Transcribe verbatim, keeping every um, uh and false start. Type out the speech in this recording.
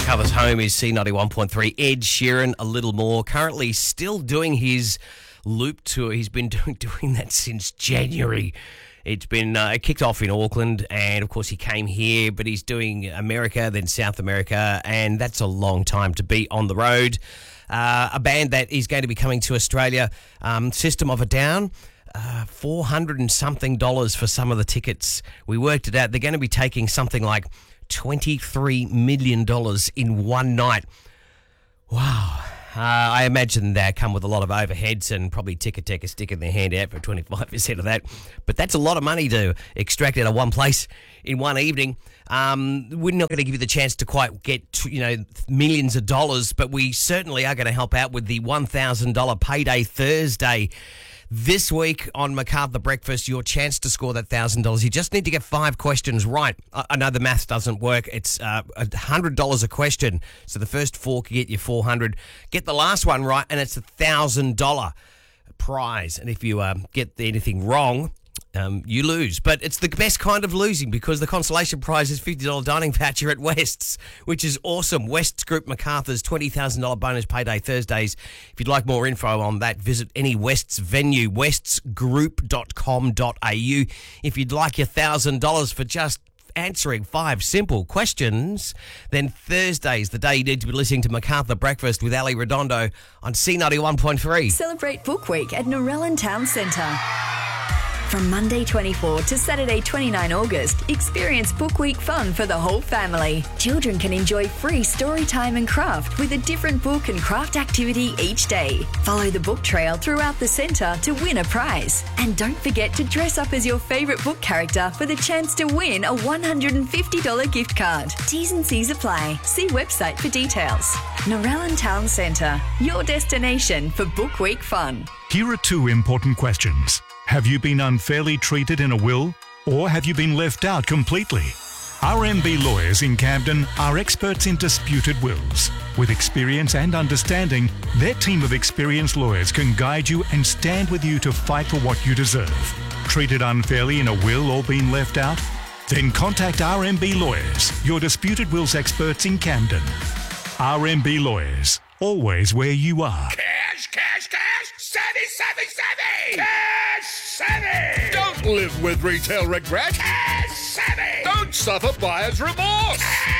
Macarthur's home is C ninety-one point three. Ed Sheeran, a little more. Currently still doing his loop tour. He's been doing, doing that since January. It's been uh, it kicked off in Auckland, and of course he came here, but he's doing America, then South America, and that's a long time to be on the road. Uh, a band that is going to be coming to Australia, um, System of a Down, uh, four hundred and something dollars for some of the tickets. We worked it out. They're going to be taking something like twenty-three million dollars in one night. Wow. Uh, I imagine they come with a lot of overheads and probably Ticketek sticking their hand out for twenty-five percent of that. But that's a lot of money to extract out of one place in one evening. Um, we're not going to give you the chance to quite get, to, you know, millions of dollars, but we certainly are going to help out with the one thousand dollars Payday Thursday. This week on Macarthur Breakfast, your chance to score that one thousand dollars. You just need to get five questions right. I, I know the math doesn't work. It's uh, one hundred dollars a question. So the first four can get you four hundred dollars. Get the last one right, and it's a one thousand dollars prize. And if you um, get anything wrong, um, you lose. But it's the best kind of losing because the consolation prize is fifty dollars dining voucher at West's, which is awesome. West's Group Macarthur's twenty thousand dollars bonus Payday Thursdays. If you'd like more info on that, visit any West's venue, wests group dot com dot a u. If you'd like your one thousand dollars for just answering five simple questions, then Thursday's the day you need to be listening to Macarthur Breakfast with Ali Redondo on C ninety-one point three. Celebrate Book Week at Narellan Town Centre. From Monday twenty-fourth to Saturday twenty-ninth August, experience Book Week fun for the whole family. Children can enjoy free story time and craft with a different book and craft activity each day. Follow the book trail throughout the centre to win a prize. And don't forget to dress up as your favourite book character for the chance to win a one hundred fifty dollars gift card. T's and C's apply. See website for details. Narellan Town Centre, your destination for Book Week fun. Here are two important questions. Have you been unfairly treated in a will, or have you been left out completely? R M B Lawyers in Camden are experts in disputed wills. With experience and understanding, their team of experienced lawyers can guide you and stand with you to fight for what you deserve. Treated unfairly in a will or been left out? Then contact R M B Lawyers, your disputed wills experts in Camden. R M B Lawyers, always where you are. Cash, cash, cash! Savvy, savvy, savvy! Cash savvy! Don't live with retail regret. Cash savvy! Don't suffer buyer's remorse. Cash